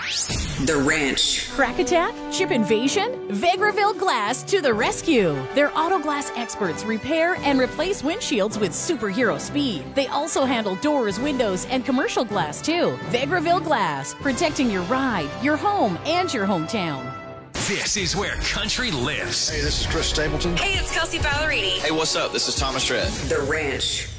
The Ranch. Crack attack? Chip invasion? Vegreville Glass to the rescue. Their auto glass experts repair and replace windshields with superhero speed. They also handle doors, windows, and commercial glass too. Vegreville Glass, protecting your ride, your home, and your hometown. This is where country lives. Hey, this is Chris Stapleton. Hey, it's Kelsey Ballerini. Hey, what's up? This is Thomas Rhett. The Ranch.